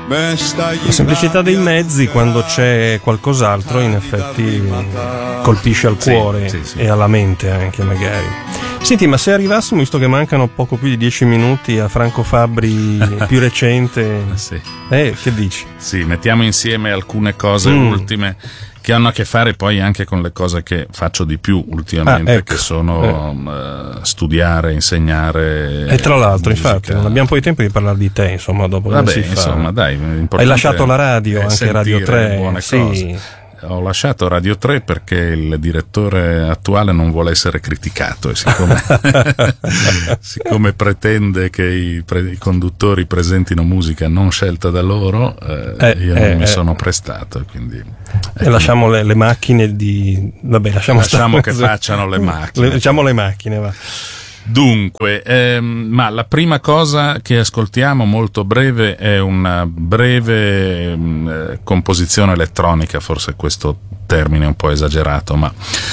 La semplicità dei mezzi, quando c'è qualcos'altro, in effetti colpisce al cuore, sì. E alla mente anche, magari. Senti, ma se arrivassimo, visto che mancano poco più di 10 minuti, a Franco Fabbri più recente, sì. Che dici? Sì, mettiamo insieme alcune cose ultime che hanno a che fare poi anche con le cose che faccio di più ultimamente, ecco. Che sono studiare, insegnare. E tra l'altro, musica. infatti, non abbiamo poi tempo di parlare di te, insomma, dopo. Vabbè, si fa. insomma, dai, importante. Hai lasciato la radio, anche Radio 3. Buone sì. cose. Ho lasciato Radio 3 perché il direttore attuale non vuole essere criticato, e siccome pretende che i conduttori presentino musica non scelta da loro, io non mi sono prestato, quindi e lasciamo le macchine di vabbè, lasciamo che facciano le macchine. Lasciamo le macchine, va. Dunque, ma la prima cosa che ascoltiamo, molto breve, è una breve composizione elettronica, forse questo termine è un po' esagerato, ma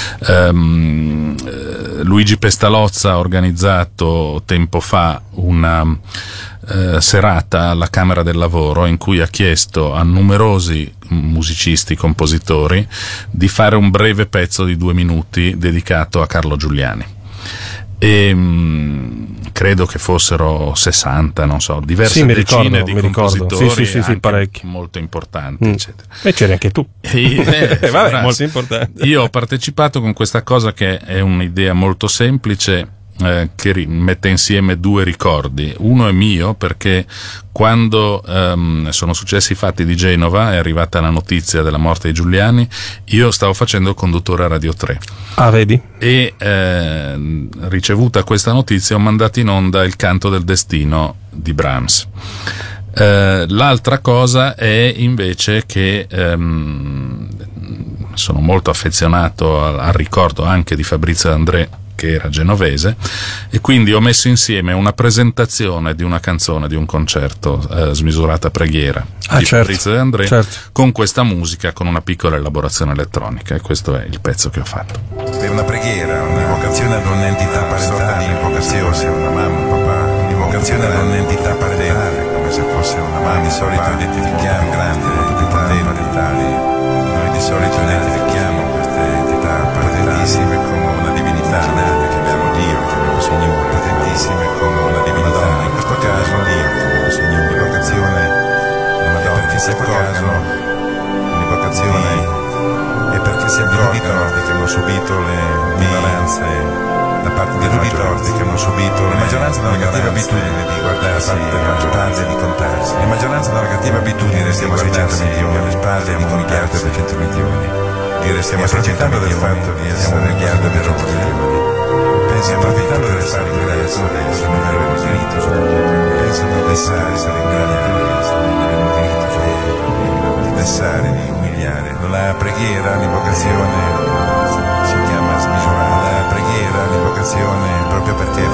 Luigi Pestalozza ha organizzato tempo fa una serata alla Camera del Lavoro in cui ha chiesto a numerosi musicisti, compositori, di fare un breve pezzo di 2 minuti dedicato a Carlo Giuliani. E credo che fossero 60, non so, diverse decine di compositori, sì, parecchi, molto importanti, eccetera. E c'eri anche tu. Vabbè, molto importante. Io ho partecipato con questa cosa che è un'idea molto semplice, che mette insieme 2 ricordi. Uno è mio, perché quando sono successi i fatti di Genova, è arrivata la notizia della morte di Giuliani, io stavo facendo il conduttore a Radio 3. Ah, vedi? E ricevuta questa notizia ho mandato in onda Il canto del destino di Brahms. L'altra cosa è invece che sono molto affezionato al ricordo anche di Fabrizio D'André, che era genovese, e quindi ho messo insieme una presentazione di una canzone di un concerto, Smisurata preghiera, di Fabrizio D'André, con questa musica, con una piccola elaborazione elettronica, e questo è il pezzo che ho fatto. Per una preghiera, un'invocazione ad un'entità parentale, invocazione, una mamma, un papà, invocazione ad un'entità parentale, come se fosse una mamma. Di solito identifichiamo grandi entità parentali, noi di solito identifichiamo queste entità potentissime come una divinità, chiamiamo Dio, chiamiamo Signore, potentissime come una divinità, in questo caso Dio, chiamiamo Signore, invocazione, Madonna, perché si accorgano, un'invocazione, e perché si accorgano che hanno subito le minoranze da parte di tutti i torti che hanno subito la maggioranza della negativa abitudine di guardarsi alle spalle e di contarsi, la maggioranza della negativa abitudine stiamo 600 milioni alle spalle e 1 miliardo e 200 milioni, stiamo approfittando del fatto di essere 1 miliardo di errori, stiamo approfittando del fatto che gli errori sono un vero diritto, pensano di essere ingragnati, sono un vero diritto, di vessare, di umiliare. La preghiera, l'invocazione si chiama smisurata, la preghiera, l'invocazione, proprio perché